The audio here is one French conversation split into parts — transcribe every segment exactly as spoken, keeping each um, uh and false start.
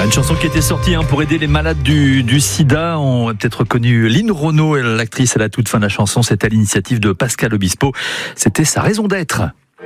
Une chanson qui était sortie hein, pour aider les malades du, du sida. On a peut-être reconnu Lynn Renaud, l'actrice à la toute fin de la chanson. C'était à l'initiative de Pascal Obispo. C'était sa raison d'être.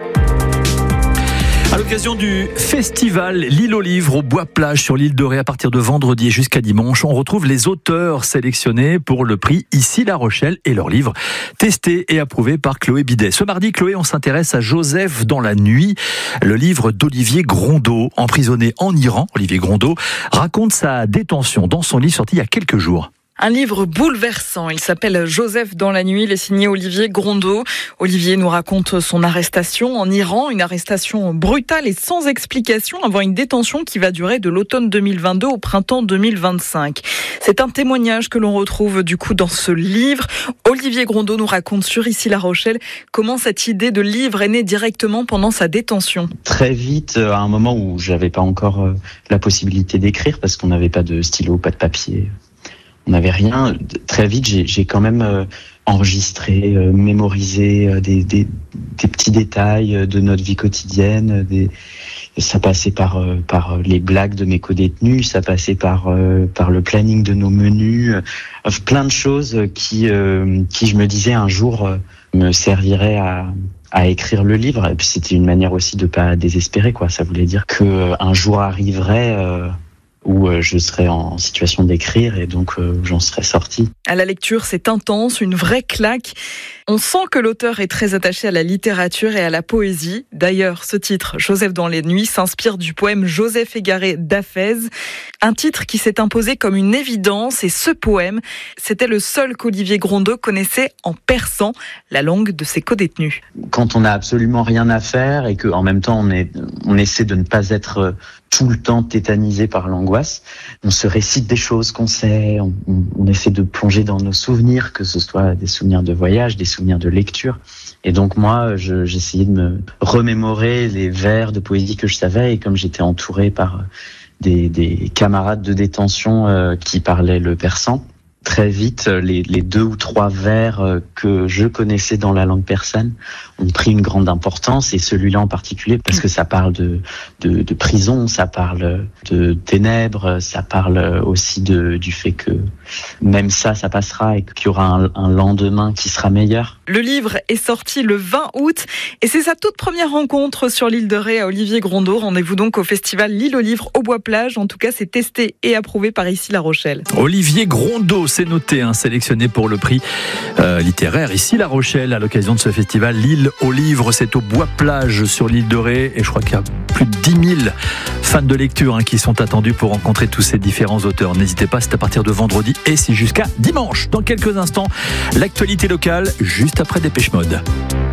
À l'occasion du festival L'Île aux Livres au Bois-Plage sur l'île de Ré à partir de vendredi jusqu'à dimanche, on retrouve les auteurs sélectionnés pour le prix Ici La Rochelle et leurs livres testés et approuvés par Chloé Bidet. Ce mardi, Chloé, on s'intéresse à Joseph dans la nuit, le livre d'Olivier Grondeau, emprisonné en Iran. Olivier Grondeau raconte sa détention dans son livre sorti il y a quelques jours. Un livre bouleversant. Il s'appelle Joseph dans la nuit. Il est signé Olivier Grondeau. Olivier nous raconte son arrestation en Iran, une arrestation brutale et sans explication avant une détention qui va durer de l'automne deux mille vingt-deux au printemps deux mille vingt-cinq. C'est un témoignage que l'on retrouve du coup dans ce livre. Olivier Grondeau nous raconte sur Ici La Rochelle comment cette idée de livre est née directement pendant sa détention. Très vite, à un moment où j'avais pas encore la possibilité d'écrire parce qu'on n'avait pas de stylo, pas de papier. On n'avait rien. Très vite, j'ai, j'ai quand même euh, enregistré, euh, mémorisé euh, des, des, des petits détails de notre vie quotidienne. Des... Ça passait par, euh, par les blagues de mes co-détenus, ça passait par, euh, par le planning de nos menus, euh, plein de choses qui, euh, qui je me disais un jour euh, me serviraient à, à écrire le livre. Et puis c'était une manière aussi de pas désespérer, quoi. Ça voulait dire que euh, un jour arriverait. Euh, où je serais en situation d'écrire et donc euh, j'en serais sorti. À la lecture, c'est intense, une vraie claque. On sent que l'auteur est très attaché à la littérature et à la poésie. D'ailleurs, ce titre, Joseph dans les nuits, s'inspire du poème Joseph égaré d'Hafez, un titre qui s'est imposé comme une évidence. Et ce poème, c'était le seul qu'Olivier Grondeau connaissait en persan, la langue de ses co-détenus. Quand on n'a absolument rien à faire et qu'en même temps on, est, on essaie de ne pas être tout le temps tétanisé par l'angoisse, on se récite des choses qu'on sait, on, on, on essaie de plonger dans nos souvenirs, que ce soit des souvenirs de voyage, des souvenirs de lecture. Et donc moi, je, j'essayais de me remémorer les vers de poésie que je savais, et comme j'étais entouré par des, des camarades de détention euh, qui parlaient le persan, très vite, les, les deux ou trois vers que je connaissais dans la langue persane ont pris une grande importance, et celui-là en particulier parce que ça parle de, de, de prison, ça parle de ténèbres, ça parle aussi de, du fait que même ça, ça passera et qu'il y aura un, un lendemain qui sera meilleur. Le livre est sorti le vingt août et c'est sa toute première rencontre sur l'île de Ré à Olivier Grondeau. Rendez-vous donc au festival L'Île aux Livres au Bois-Plage. En tout cas, c'est testé et approuvé par Ici La Rochelle. Olivier Grondeau, c'est noté, hein, sélectionné pour le prix euh, littéraire Ici La Rochelle à l'occasion de ce festival L'Île aux Livres. C'est au Bois-Plage sur l'île de Ré et je crois qu'il y a plus de dix mille fans de lecture hein, qui sont attendus pour rencontrer tous ces différents auteurs. N'hésitez pas, c'est à partir de vendredi et c'est jusqu'à dimanche. Dans quelques instants, l'actualité locale juste après Dépêche Mode.